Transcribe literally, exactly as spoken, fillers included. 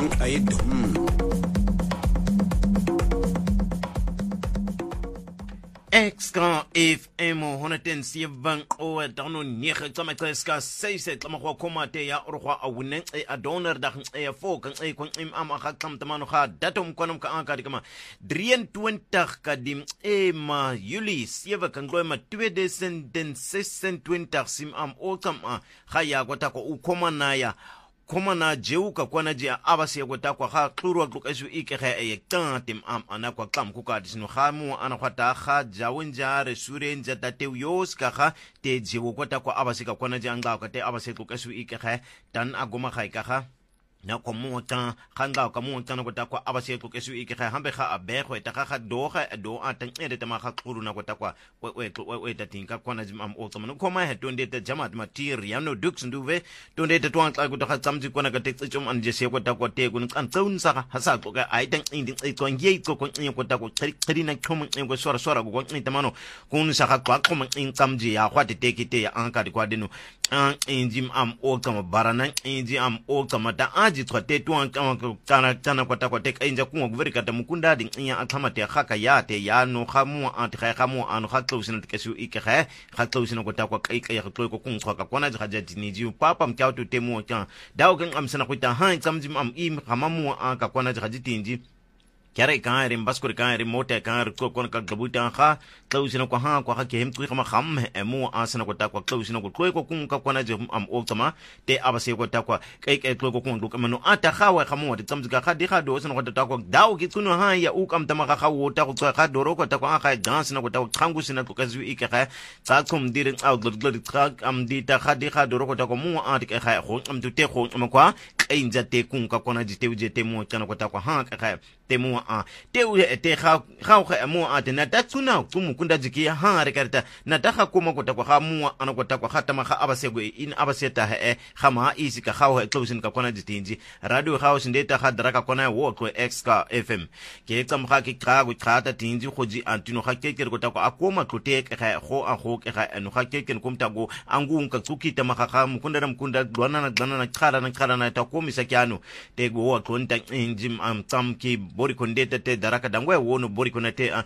ang ay dum. Extra F M honderd seven o dano nege tsama tseska seise tsama go komate ya orwa a winen e a donor da e fo kan e kon im am ga tsam tamano ga datum konum ka anka dikama drieëntwintig ka dim e ma Julie sewe kan glo ma tweeduisend sesentwintig sim am o tsam ga ya kwata ko u komana ya Koma na jeuka kwa na jia abasi ya kwata kwa haa klurwa kluk esu ike kaya e tantim am ana kwa klam kuka disinu hamu ana kwa ta haa jawinja resurenja tateu yos ka haa te jewu kwata kwa abasi ka kwa na jia angao ka te abasi kluk esu ike kaya tan agoma khai ka haa na kwa mua tan khangao ka mua tan na kwata kwa abasi kluk esu ike kaya hambe haa abekho eta haa do haa do a tan ere tama haa kluru na kwata kwa we we we we tatinka kwa na jim am otama koma he tonde te jamat material no dux nduve tonde te tuang tla kwata tsamji kwa na ka te chum an jese kwata kwa te kun kan tsaun sa ha sa ko ka ai tan indi ai ko nge ko ko nge kwata ko tsri na khom nge ko sora sora ko nge tamano kun sa ka kwa khom nge tsamji ya kwa te te ki te ya anka di kwa dinu an injim am otama barana inji am otama ta aji twa te tuang kana kana kwata kwa te inja ku ngveri kata mukunda ding ya atlama te khaka ya te ya no khamu ant kha khamu anu kha tlosin te kesu ike kha kha tlosin ko ta kwa kai kai ko ko kun kwa kwa na ja ja ni ji papa mkyao to temu kya dawo kan am sana ko ta han tsamjim am im khamamu an ka kwa na ja ji tinji kare ka rim baskur ka rim mote ka ko kon ka gabuta kha tlosin ko ha ko ha ke hem tu khama kham e mu asana ko ta kwa tlosin ko ko kun ka kwa na ja am oltama te abase ko ta kwa kai kai ko kun ko mano ata kha wa khamu te tsamjika kha di kha do sana ko ta kwa dawo ki tsuno ha ya u kam tama kha wo ta ko kha doro ko ta kwa kha dance na ko ta khangu sina ko ka zu ike kha tsa kum dir out glod glod kha am di ta kha di kha doro ko ta ko mu a ti kha ho am tu te ho am kwa kai nja te kun ka kona ji te uje te mu kana ko ta kwa ha kha te mu a te u te kha kha kha mu a te na ta tsuna kumu kunda jiki ha re karta na ta kha kuma ko ta kwa mu ana ko ta kwa kha tama kha abase go in abase ta he kha ma isi ka kha ho closing ka kona jitinji radio house ndeta kha draka kona wo ko extra fm ke tsam kha ki kha go kha ta tinji khoji antino kha ke ke ko ta kwa akoma tlote kha ho a ho ke kha no kha ke ke kumta go angu ka tsuki tama kha kha mukunda na mukunda dwana na dwana na khara na khara na ta komisa kyano te go wo ko nta injim am tam ki bori ko ndeta te daraka dangwe wono bori ko na te